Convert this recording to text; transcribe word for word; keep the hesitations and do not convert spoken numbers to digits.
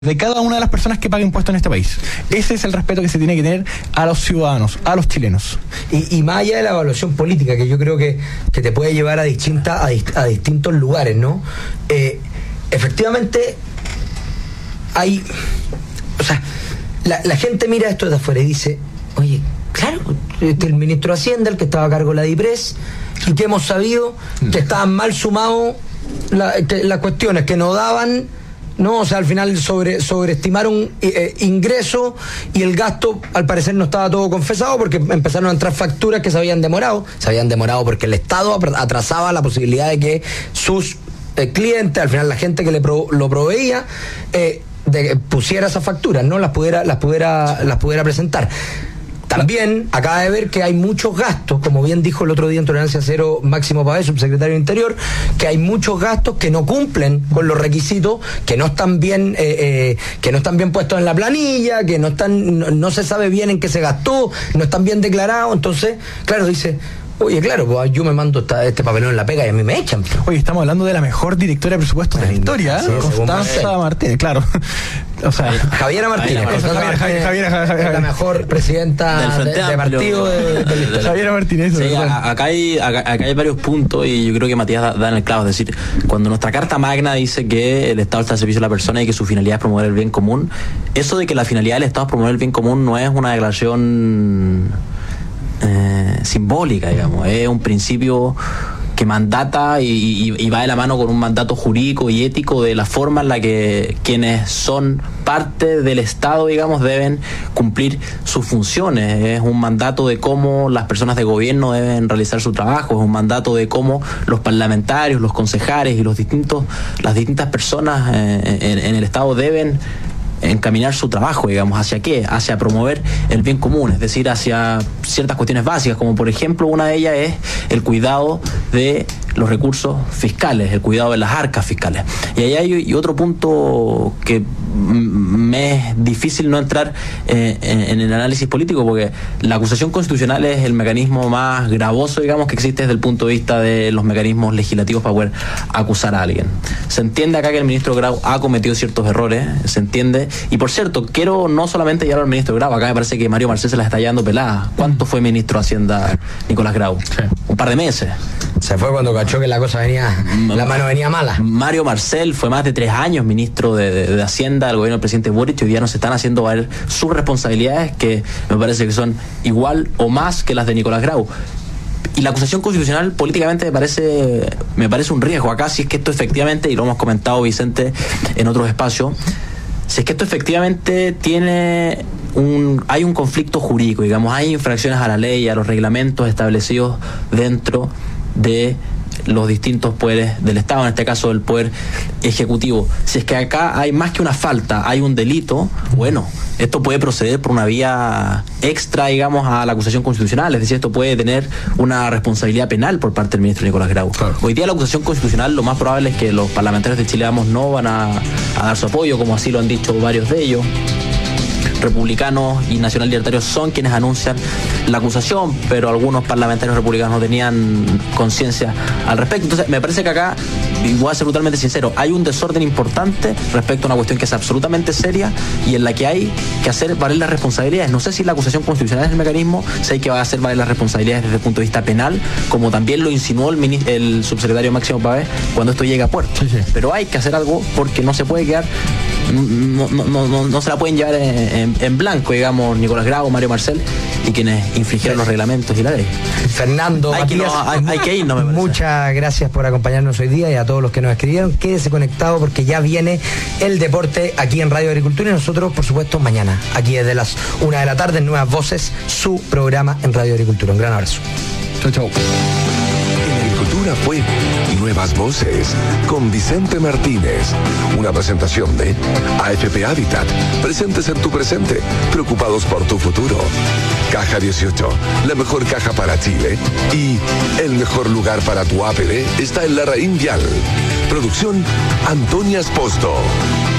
de cada una de las personas que paga impuestos en este país. Ese es el respeto que se tiene que tener a los ciudadanos, a los chilenos. Y, y más allá de la evaluación política, que yo creo que, que te puede llevar a, distinta, a, dist, a distintos lugares, ¿no? Eh, efectivamente, hay... O sea, la, la gente mira esto de afuera y dice, oye, claro, este, el ministro de Hacienda, el que estaba a cargo de la DIPRES, y que hemos sabido que estaban mal sumados la, que, las cuestiones, que no daban... No, o sea, al final sobre, sobreestimaron eh, ingresos y el gasto al parecer no estaba todo confesado porque empezaron a entrar facturas que se habían demorado. Se habían demorado porque el Estado atrasaba la posibilidad de que sus eh, clientes, al final la gente que le pro, lo proveía, eh, de, pusiera esas facturas, ¿no? Las pudiera, las pudiera, las pudiera presentar. También acaba de ver que hay muchos gastos, como bien dijo el otro día en Tolerancia Cero Máximo Pavés, subsecretario de Interior, que hay muchos gastos que no cumplen con los requisitos, que no están bien, eh, eh, que no están bien puestos en la planilla, que no están, no, no se sabe bien en qué se gastó, no están bien declarados. Entonces, claro, dice, oye, claro, pues yo me mando esta, este papelón en la pega y a mí me echan. Oye, estamos hablando de la mejor directora de presupuestos de la historia, ¿eh? Sí, Constanza Martínez, claro. O sea, Javiera Martínez, Javiera, Javiera, Javiera, Javiera, la mejor presidenta de, de partido de, de la historia. Javiera Martínez. Sí, acá hay, acá, acá hay varios puntos y yo creo que Matías da, da en el clavo. Es decir, cuando nuestra Carta Magna dice que el Estado está al servicio de la persona y que su finalidad es promover el bien común, eso de que la finalidad del Estado es promover el bien común no es una declaración eh, simbólica, digamos, es un principio que mandata y, y, y va de la mano con un mandato jurídico y ético de la forma en la que quienes son parte del Estado, digamos, deben cumplir sus funciones. Es un mandato de cómo las personas de gobierno deben realizar su trabajo, es un mandato de cómo los parlamentarios, los concejales y los distintos, las distintas personas eh, en, en el Estado deben encaminar su trabajo, digamos, ¿hacia qué? Hacia promover el bien común, es decir, hacia ciertas cuestiones básicas, como por ejemplo una de ellas es el cuidado de los recursos fiscales, el cuidado de las arcas fiscales. Y ahí hay y otro punto que me es difícil no entrar eh, en, en el análisis político, porque la acusación constitucional es el mecanismo más gravoso, digamos, que existe desde el punto de vista de los mecanismos legislativos para poder acusar a alguien. Se entiende acá que el ministro Grau ha cometido ciertos errores, se entiende, y por cierto, quiero no solamente llevar al ministro Grau, acá me parece que Mario Marcel se la está llevando pelada. ¿Cuánto fue ministro de Hacienda Nicolás Grau? Sí. Un par de meses. Se fue cuando cachó que la cosa venía, la mano venía mala. Mario Marcel fue más de tres años ministro de, de, de Hacienda del gobierno del presidente Boric, y hoy día nos están haciendo valer sus responsabilidades, que me parece que son igual o más que las de Nicolás Grau. Y la acusación constitucional políticamente me parece me parece un riesgo acá, si es que esto efectivamente, y lo hemos comentado Vicente en otros espacios, si es que esto efectivamente tiene un hay un conflicto jurídico, digamos, hay infracciones a la ley, a los reglamentos establecidos dentro de los distintos poderes del Estado, en este caso el poder ejecutivo. Si es que acá hay más que una falta, hay un delito, bueno, esto puede proceder por una vía extra, digamos, a la acusación constitucional, es decir, esto puede tener una responsabilidad penal por parte del ministro Nicolás Grau. Claro. Hoy día la acusación constitucional, lo más probable es que los parlamentarios de Chile Vamos no van a, a dar su apoyo, como así lo han dicho varios de ellos. Republicanos y Nacional Libertarios son quienes anuncian la acusación, pero algunos parlamentarios republicanos no tenían conciencia al respecto. Entonces me parece que acá, y voy a ser brutalmente sincero, hay un desorden importante respecto a una cuestión que es absolutamente seria y en la que hay que hacer valer las responsabilidades. No sé si la acusación constitucional es el mecanismo, sé que va a hacer valer las responsabilidades desde el punto de vista penal, como también lo insinuó el, ministro, el subsecretario Máximo Pavés cuando esto llegue a puerto. Sí, sí. Pero hay que hacer algo porque no se puede quedar, no, no, no, no, no se la pueden llevar en, en en blanco, digamos, Nicolás Grau, Mario Marcel y quienes infringieron los reglamentos y la ley. Fernando, hay, Matías, que, no, hay, hay que irnos, me parece. Muchas gracias por acompañarnos hoy día y a todos los que nos escribieron. Quédese conectado porque ya viene el deporte aquí en Radio Agricultura y nosotros, por supuesto, mañana, aquí desde las una de la tarde, en Nuevas Voces, su programa en Radio Agricultura. Un gran abrazo. Chau, chau. En Agricultura fue Nuevas Voces con Vicente Martínez. Una presentación de A F P Habitat. Presentes en tu presente, preocupados por tu futuro. Caja dieciocho, la mejor caja para Chile. Y el mejor lugar para tu A P D está en la Raín Vial. Producción Antonia Esposto.